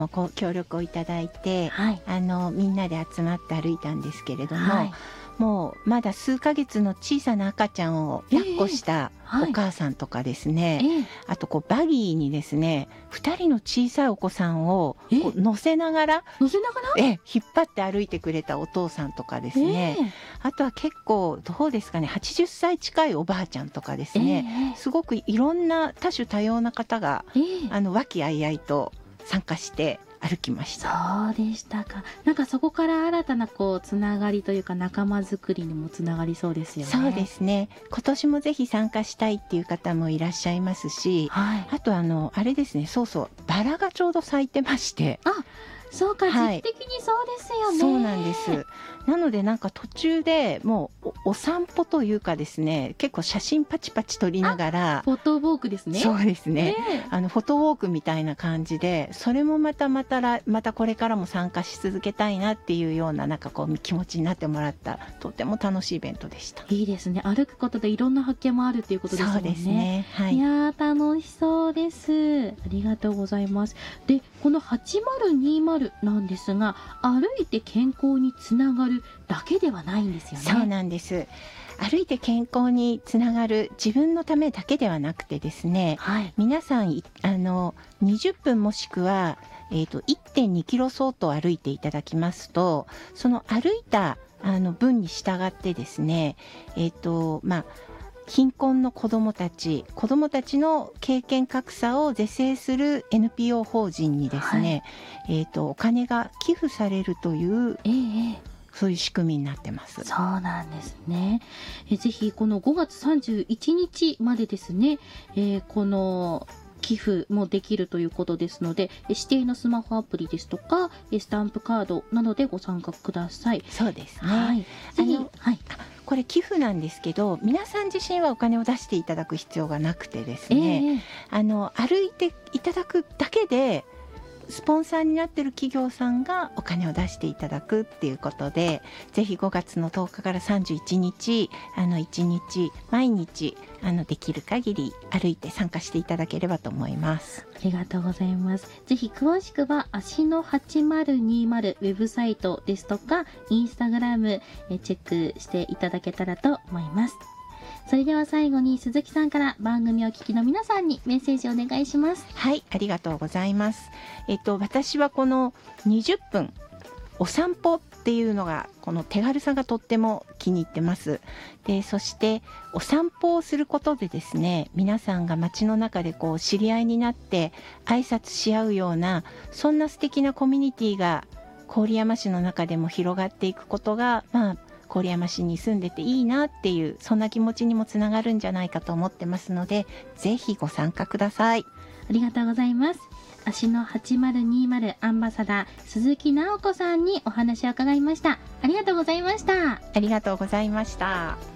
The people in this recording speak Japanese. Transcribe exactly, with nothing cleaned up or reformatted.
ご協力をいただいて、 はい、 あのみんなで集まって歩いたんですけれども、 はい、 もうまだ数ヶ月の小さな赤ちゃんを抱っこしたはいお母さんとかですね、 ええあとこうバギーにですねふたりの小さいお子さんをええこう乗せながら乗せながらえ引っ張って歩いてくれたお父さんとかですね、 ええあとは結構どうですかねはちじゅっさい近いおばあちゃんとかですね、 ええすごくいろんな多種多様な方がええあの和気あいあいと参加して歩きました。 そうでしたか。なんかそこから新たなこうつながりというか仲間づくりにもつながりそうですよね。 そうですね。今年もぜひ参加したいっていう方もいらっしゃいますし、 はい。 あとあのあれですね、そうそうバラがちょうど咲いてまして、 あ、そうか、 はい時期的にそうですよね。 そうなんです。なのでなんか途中でもう お, お散歩というかですね、結構写真パチパチ撮りながら、 フォトウォークですね。 そうですね。 ええあのフォトウォークみたいな感じで、それもまたまたらまたこれからも参加し続けたいなっていうようななんかこう気持ちになってもらったとても楽しいイベントでした。 いいですね。歩くことでいろんな発見もあるっていうことですもんね。 そうですね。はい。 いやー楽しそうです。ありがとうございます。で、このはちまるにまるなんですが、歩いて健康につながるだけではないんですよね。 そうなんです。歩いて健康につながる自分のためだけではなくてですね、 はい。 皆さんいあのにじゅっぷんもしくは、えー、と いってんにキロ相当歩いていただきますと、その歩いたあの分に従ってですね、えっ、とまあ貧困の子どもたち子どもたちの経験格差を是正する エヌピーオー 法人にですね、えー、とお金が寄付されるというええええそういう仕組みになってます。 そうなんですね。えぜひこのごがつさんじゅういちにちまでですね、えーこの寄付もできるということですので、え指定のスマホアプリですとか、えスタンプカードなどでご参加ください。 そうですね。 はい。ぜひ、 あのはい。 これ寄付なんですけど、皆さん自身はお金を出していただく必要がなくてですえね、 えあの歩いていただくだけでスポンサーになっている企業さんがお金を出していただくっていうことで、ぜひごがつのとおかからさんじゅういちにちあのいちにち毎日あのできる限り歩いて参加していただければと思います。 ありがとうございます。ぜひ詳しくは足のはちまるにまるウェブサイトですとかインスタグラムえチェックしていただけたらと思います。それでは最後に鈴木さんから番組をお聞きの皆さんにメッセージをお願いします。 はい、ありがとうございます。えっと私はこのにじゅっぷんお散歩っていうのがこの手軽さがとっても気に入ってます。で、そしてお散歩をすることでですね、皆さんが街の中でこう知り合いになって挨拶し合うようなそんな素敵なコミュニティが郡山市の中でも広がっていくことが、まあ郡山市に住んでていいなっていうそんな気持ちにもつながるんじゃないかと思ってますので、ぜひご参加ください。 ありがとうございます。足のはちまるにまるアンバサダー鈴木直子さんにお話を伺いました。ありがとうございました。 ありがとうございました。